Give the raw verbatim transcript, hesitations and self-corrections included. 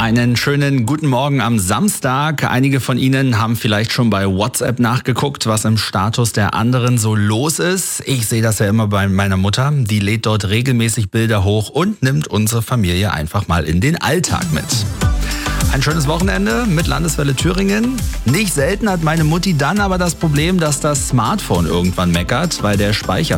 Einen schönen guten Morgen am Samstag. Einige von Ihnen haben vielleicht schon bei WhatsApp nachgeguckt, was im Status der anderen so los ist. Ich sehe das ja immer bei meiner Mutter. Die lädt dort regelmäßig Bilder hoch und nimmt unsere Familie einfach mal in den Alltag mit. Ein schönes Wochenende mit Landeswelle Thüringen. Nicht selten hat meine Mutti dann aber das Problem, dass das Smartphone irgendwann meckert, weil der Speicher